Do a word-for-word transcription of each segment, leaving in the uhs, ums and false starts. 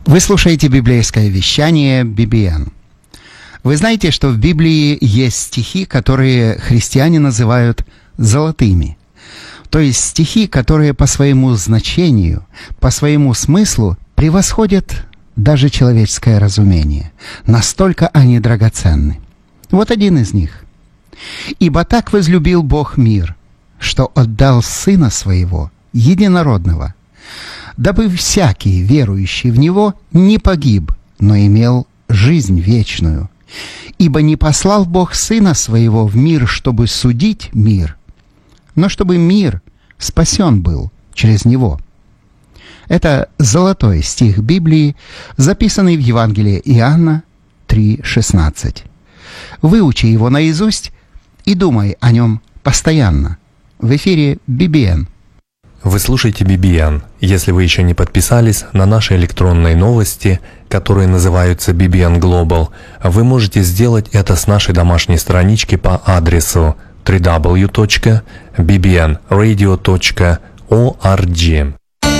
Вы слушаете библейское вещание би би эн. Вы знаете, что в Библии есть стихи, которые христиане называют золотыми. То есть стихи, которые по своему значению, по своему смыслу превосходят даже человеческое разумение. Настолько они драгоценны. Вот один из них. «Ибо так возлюбил Бог мир, что отдал Сына Своего, Единородного, дабы всякий, верующий в Него, не погиб, но имел жизнь вечную. Ибо не послал Бог Сына Своего в мир, чтобы судить мир, но чтобы мир спасен был через Него». Это золотой стих Библии, записанный в Евангелии Иоанна три шестнадцать. Выучи его наизусть и думай о нем постоянно. В эфире би би эн. Вы слушаете би би эн. Если вы еще не подписались на наши электронные новости, которые называются би би эн Global, вы можете сделать это с нашей домашней странички по адресу дабл ю дабл ю дабл ю точка би би эн радио точка орг.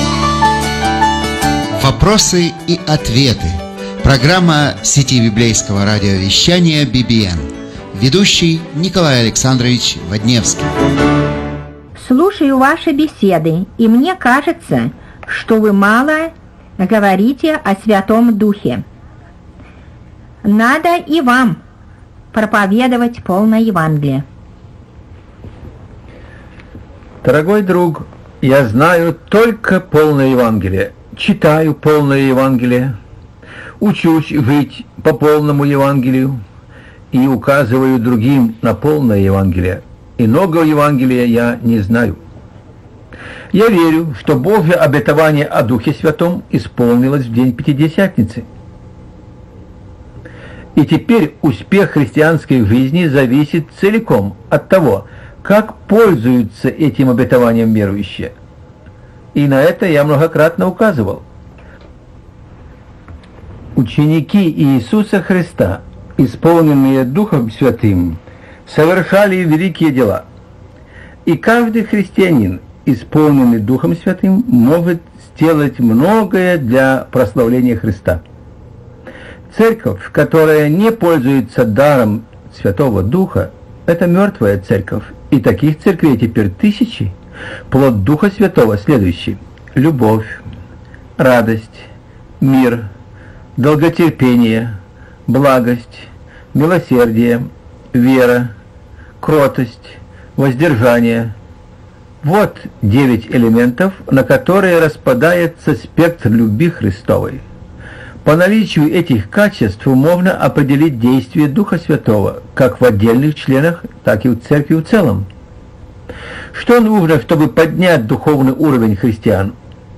Вопросы и ответы. Программа сети библейского радиовещания би би эн. Ведущий Николай Александрович Водневский. Слушаю ваши беседы, и мне кажется, что вы мало говорите о Святом Духе. Надо и вам проповедовать полное Евангелие. Дорогой друг, я знаю только полное Евангелие. Читаю полное Евангелие, учусь жить по полному Евангелию и указываю другим на полное Евангелие. Иного Евангелия я не знаю. Я верю, что Божье обетование о Духе Святом исполнилось в день Пятидесятницы. И теперь успех христианской жизни зависит целиком от того, как пользуются этим обетованием верующие. И на это я многократно указывал. Ученики Иисуса Христа, исполненные Духом Святым, совершали великие дела. И каждый христианин, исполненный Духом Святым, может сделать многое для прославления Христа. Церковь, которая не пользуется даром Святого Духа, это мертвая церковь. И таких церквей теперь тысячи. Плод Духа Святого следующий: любовь, радость, мир, долготерпение, благость, милосердие, вера, кротость, воздержание. Вот девять элементов, на которые распадается спектр любви Христовой. По наличию этих качеств можно определить действие Духа Святого, как в отдельных членах, так и в церкви в целом. Что нужно, чтобы поднять духовный уровень христиан?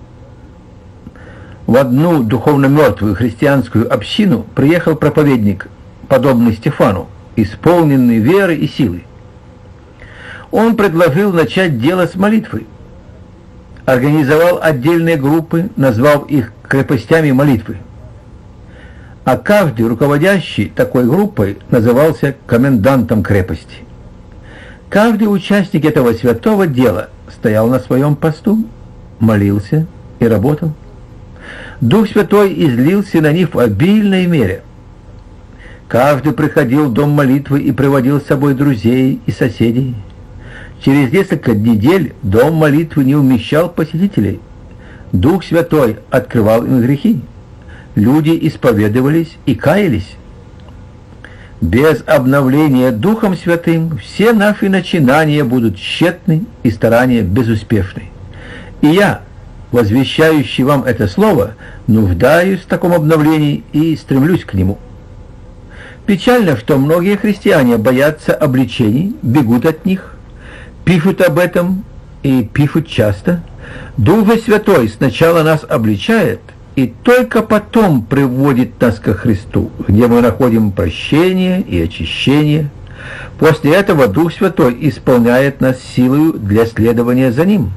В одну духовно мертвую христианскую общину приехал проповедник, подобный Стефану, исполненный веры и силы. Он предложил начать дело с молитвы. Организовал отдельные группы, назвав их крепостями молитвы. А каждый руководящий такой группой назывался комендантом крепости. Каждый участник этого святого дела стоял на своем посту, молился и работал. Дух Святой излился на них в обильной мере. Каждый приходил в дом молитвы и приводил с собой друзей и соседей. Через несколько недель дом молитвы не умещал посетителей. Дух Святой открывал им грехи. Люди исповедовались и каялись. Без обновления Духом Святым все наши начинания будут тщетны и старания безуспешны. И я, возвещающий вам это слово, нуждаюсь в таком обновлении и стремлюсь к нему. Печально, что многие христиане боятся обличений, бегут от них, пишут об этом и пишут часто. Дух Святой сначала нас обличает, и только потом приводит нас ко Христу, где мы находим прощение и очищение. После этого Дух Святой исполняет нас силою для следования за Ним.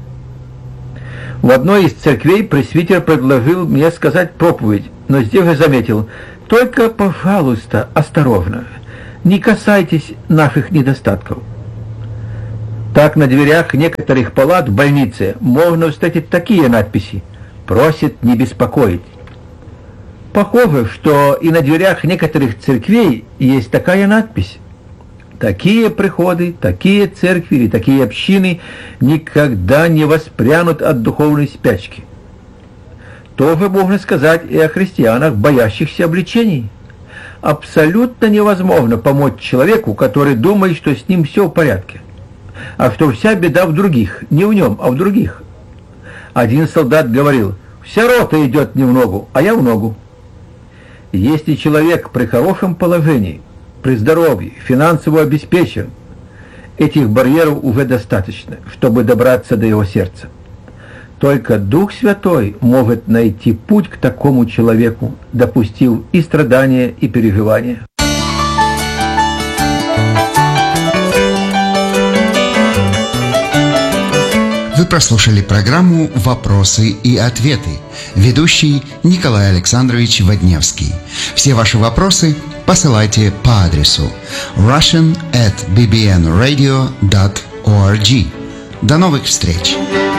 В одной из церквей пресвитер предложил мне сказать проповедь, но здесь же заметил: только, пожалуйста, осторожно, не касайтесь наших недостатков. Так на дверях некоторых палат в больнице можно встретить такие надписи: просит не беспокоить. Похоже, что и на дверях некоторых церквей есть такая надпись: такие приходы, такие церкви или такие общины никогда не воспрянут от духовной спячки. Тоже можно сказать и о христианах, боящихся обличений. Абсолютно невозможно помочь человеку, который думает, что с ним все в порядке, а что вся беда в других, не в нем, а в других. Один солдат говорил: «Вся рота идет не в ногу, а я в ногу». Если человек при хорошем положении, при здоровье, финансово обеспечен, этих барьеров уже достаточно, чтобы добраться до его сердца. Только Дух Святой может найти путь к такому человеку, допустив и страдания, и переживания. Вы прослушали программу «Вопросы и ответы». Ведущий Николай Александрович Водневский. Все ваши вопросы посылайте по адресу russian at b b n radio dot org. До новых встреч!